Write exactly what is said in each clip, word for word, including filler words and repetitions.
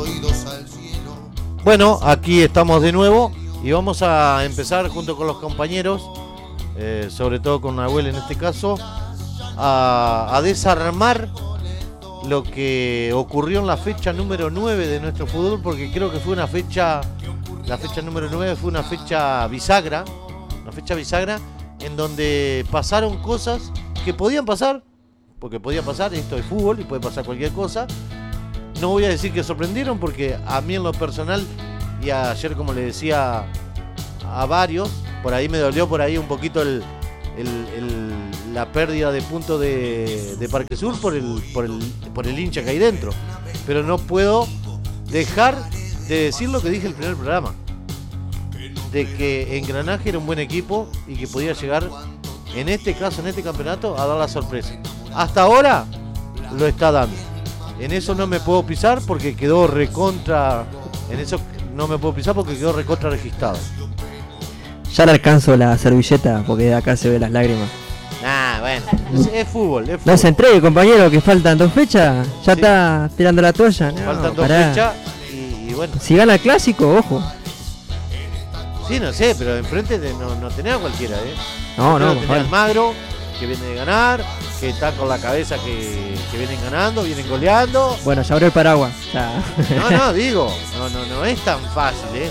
Bueno, aquí estamos de nuevo y vamos a empezar junto con los compañeros, eh, sobre todo con Nahuel en este caso, a, a desarmar lo que ocurrió en la fecha número nueve de nuestro fútbol, porque creo que fue una fecha, la fecha número nueve fue una fecha bisagra, una fecha bisagra en donde pasaron cosas que podían pasar, porque podía pasar, esto es fútbol y puede pasar cualquier cosa. No voy a decir que sorprendieron, porque a mí en lo personal, y ayer como le decía a varios, por ahí me dolió por ahí un poquito el, el, el, la pérdida de puntos de, de Parque Sur por el, por, el, por el hincha que hay dentro. Pero no puedo dejar de decir lo que dije en el primer programa, de que Engranaje era un buen equipo y que podía llegar, en este caso, en este campeonato, a dar la sorpresa. Hasta ahora lo está dando. En eso no me puedo pisar porque quedó recontra. En eso no me puedo pisar porque quedó recontra registrado. Ya le alcanzo la servilleta porque de acá se ve las lágrimas. Ah, bueno, es, es fútbol, es fútbol. No se entregue, compañero, que faltan dos fechas. Ya sí. Está tirando la toalla. No, faltan dos pará. fechas y, y bueno. Si gana el clásico, ojo. Sí, no sé, pero enfrente de, no, no tenés a cualquiera, ¿eh? No, no, no. Tenés al Magro, que viene de ganar, que está con la cabeza que, que vienen ganando, vienen goleando. Bueno, ya abrió el paraguas. Ya. No, no, digo, no, no, no es tan fácil, ¿eh?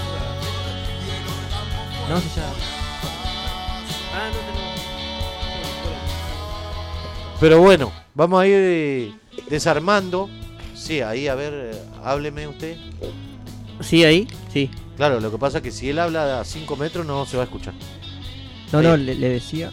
No, si ya. Ah, no tenemos. Pero bueno, vamos a ir eh, desarmando. Sí, ahí, a ver, eh, hábleme usted. Sí, ahí, sí. Claro, lo que pasa es que si él habla a cinco metros no se va a escuchar. No, ahí. no, le, le decía.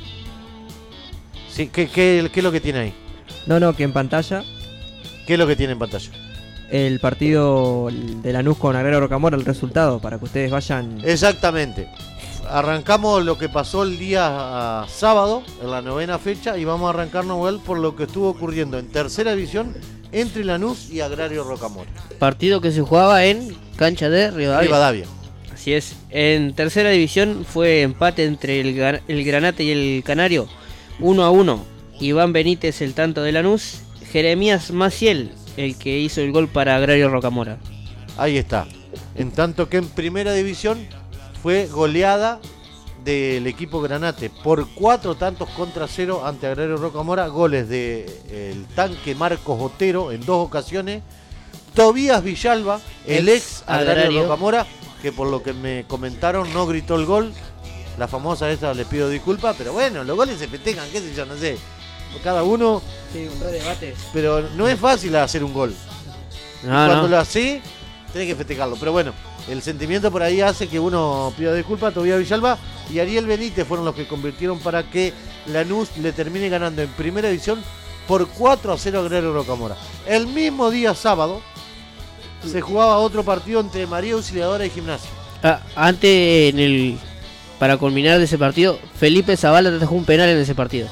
Sí, ¿qué, qué, ¿qué es lo que tiene ahí? No, no, que en pantalla. ¿Qué es lo que tiene en pantalla? El partido de Lanús con Agrario Rocamora, el resultado, para que ustedes vayan. Exactamente. Arrancamos lo que pasó el día uh, sábado, en la novena fecha, y vamos a arrancar, Noel, por lo que estuvo ocurriendo en tercera división entre Lanús y Agrario Rocamora. Partido que se jugaba en cancha de Rivadavia. Rivadavia. Así es. En tercera división fue empate entre el, el Granate y el Canario. uno a uno. Iván Benítez el tanto de Lanús. Jeremías Maciel el que hizo el gol para Agrario Rocamora. Ahí está. En tanto que en primera división fue goleada del equipo Granate por cuatro tantos contra cero ante Agrario Rocamora. Goles de el tanque Marcos Otero en dos ocasiones. Tobías Villalba, el ex Agrario, Agrario Rocamora, que por lo que me comentaron no gritó el gol. La famosa esta, les pido disculpas, pero bueno, los goles se festejan, qué sé yo, no sé. Cada uno. Sí, un re debate. Pero no es fácil hacer un gol. No, cuando no. lo hace, tenés que festejarlo. Pero bueno, el sentimiento por ahí hace que uno pida disculpas. Tobías Villalba y Ariel Benítez fueron los que convirtieron para que Lanús le termine ganando en primera división por cuatro a cero a Agrario Rocamora. El mismo día sábado se jugaba otro partido entre María Auxiliadora y Gimnasia. Ah, antes, en el para culminar de ese partido, Felipe Zavala atajó un penal en ese partido.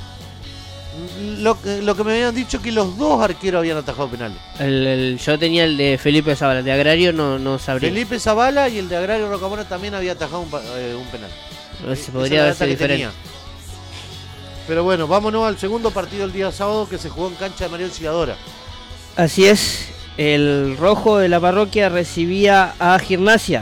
Lo, lo que me habían dicho que los dos arqueros habían atajado penales. El, el, yo tenía el de Felipe Zavala, el de Agrario no, no sabría. Felipe Zavala y el de Agrario Rocamora también había atajado un, eh, un penal. Se podría ser diferente. Tenía. Pero bueno, vámonos al segundo partido el día sábado que se jugó en cancha de María Auxiliadora. Así es, el rojo de la parroquia recibía a Gimnasia.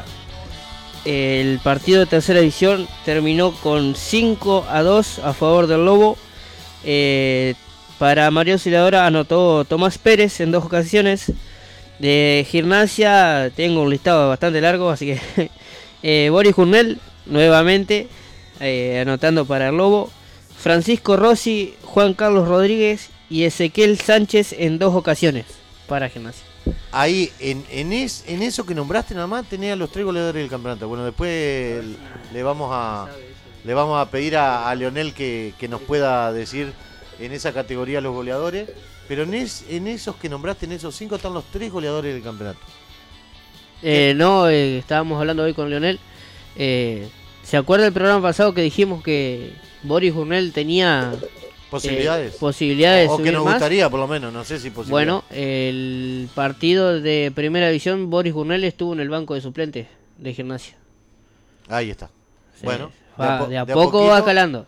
El partido de tercera división terminó con cinco a dos a favor del Lobo. Eh, para María Auxiliadora anotó Tomás Pérez en dos ocasiones. De Gimnasia tengo un listado bastante largo, así que eh, Boris Jurnel nuevamente eh, anotando para el Lobo. Francisco Rossi, Juan Carlos Rodríguez y Ezequiel Sánchez en dos ocasiones para Gimnasia. Ahí, en, en, es, en eso que nombraste nada más, tenía los tres goleadores del campeonato. Bueno, después le vamos a le vamos a pedir a, a Leonel que, que nos pueda decir en esa categoría los goleadores. Pero en, es, en esos que nombraste, en esos cinco, están los tres goleadores del campeonato. Eh, no, eh, estábamos hablando hoy con Leonel. Eh, ¿Se acuerda del programa pasado que dijimos que Boris Jurnel tenía posibilidades? Eh, posibilidades. O, o que nos más. gustaría, por lo menos, no sé si posibilidades. Bueno, el partido de primera división, Boris Jurnel estuvo en el banco de suplentes de Gimnasia. Ahí está. Sí. Bueno, va, de a, po de a de poco a va calando.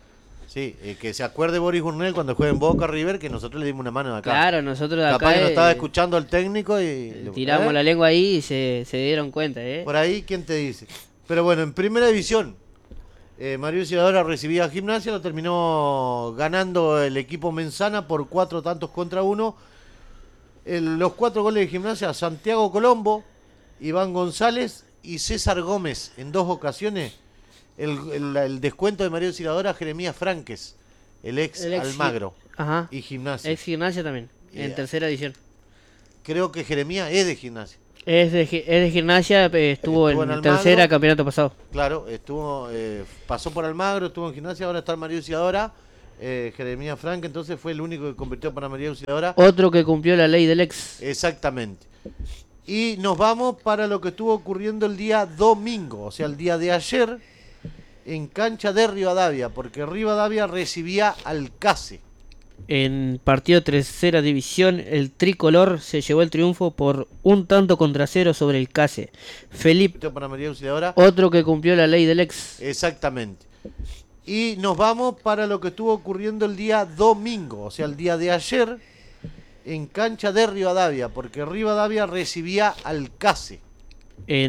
Sí, eh, que se acuerde Boris Burnell cuando juega en Boca River que nosotros le dimos una mano de acá. Claro, nosotros de acá Capaz que no eh, estaba escuchando al técnico y... tiramos ¿eh? la lengua ahí y se, se dieron cuenta, ¿eh? Por ahí, ¿quién te dice? Pero bueno, en primera división, eh, Mario Auxiliadora recibía a Gimnasia, lo terminó ganando el equipo Menzana por cuatro tantos contra uno. El- los cuatro goles de Gimnasia, Santiago Colombo, Iván González y César Gómez en dos ocasiones. El, el- el descuento de Mario Auxiliadora, Jeremías Franques, el ex, El ex- Almagro Ajá. y Gimnasia. Ex Gimnasia también, en Yeah. tercera edición. Creo que Jeremías es de Gimnasia. Es de, gi- es de Gimnasia, eh, estuvo, Estuvo en, en Almagro. tercera campeonato pasado. Claro, estuvo, eh, pasó por Almagro, estuvo en Gimnasia, ahora está en María Auxiliadora. Eh, Jeremías Frank, entonces fue el único que convirtió para María Auxiliadora. Otro que cumplió la ley del ex. Exactamente. Y nos vamos para lo que estuvo ocurriendo el día domingo, o sea, el día de ayer, en cancha de Rivadavia, porque Rivadavia recibía al Case. En partido tercera división, el tricolor se llevó el triunfo por un tanto contra cero sobre el Case. Felipe, Convirtió para María Auxiliadora. otro que cumplió la ley del ex. Exactamente. Y nos vamos para lo que estuvo ocurriendo el día domingo, o sea, el día de ayer, en cancha de Rivadavia, porque Rivadavia recibía al Case. En